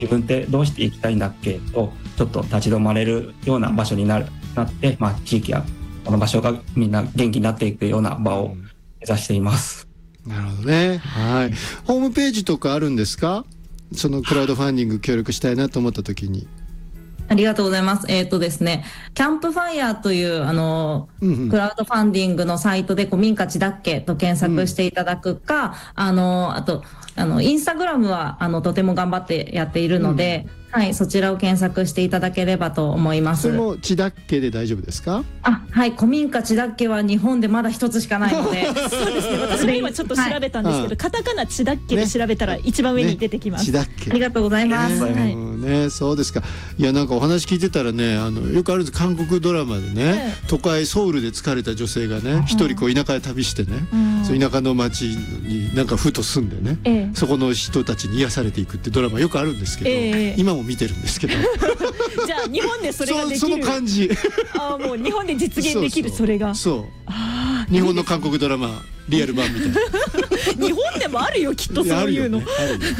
自分ってどうしていきたいんだっけとちょっと立ち止まれるような場所になって、地域やこの場所がみんな元気になっていくような場を目指しています。 なるほどね。はい。ホームページとかあるんですか？そのクラウドファンディング協力したいなと思った時に。 ありがとうございます。ですね、キャンプファイヤーというクラウドファンディングのサイトで古民家地だっけと検索していただくか、あとインスタグラムはとても頑張ってやっているので、はい、そちらを検索していただければと思います。 それも地だっけで大丈夫ですか？ はい、古民家地だっけは日本でまだ一つしかないのでそうですね、私も今ちょっと調べたんですけど、カタカナ地だっけで調べたら一番上に出てきます。 地だっけ。 ありがとうございます。 そうですか。いや、なんかお話聞いてたらね、よくあるんです、韓国ドラマでね、都会ソウルで疲れた女性がね、一人田舎へ旅してね、そう田舎の町になんかふと住んでね、そこの人たちに癒されていくってドラマよくあるんですけど、今も見てるんですけどじゃあ日本でそれができるその感じもう日本で実現できる。それが日本の韓国ドラマリアル版みたいな日本でもあるよきっとそういうの。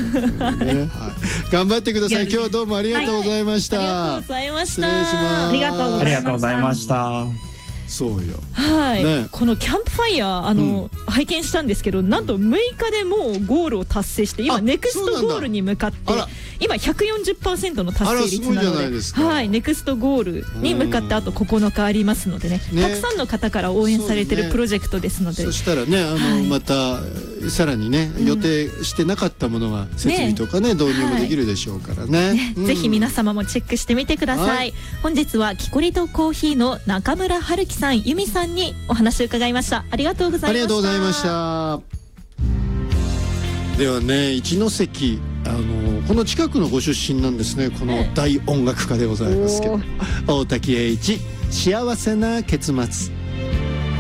頑張ってください。今日はどうもありがとうございました。 ありがとうございました。 失礼します。 ありがとうございました。 そうよ。 はい、このキャンプファイヤー拝見したんですけど、なんと6日でもうゴールを達成して、今ネクストゴールに向かって今 140% の達成率なので、はい、ネクストゴールに向かってあと9日ありますのでね、たくさんの方から応援されてるプロジェクトですので、 そしたらね、またさらにね、予定してなかったものが設備とかね導入もできるでしょうからね。 ぜひ皆様もチェックしてみてください。本日はキコリとコーヒーの中村春樹さん、由美さんにお話を伺いました。ありがとうございました。 ありがとうございました。ではね、一関この近くのご出身なんですね。この大音楽家でございますけど、大滝栄一、幸せな結末。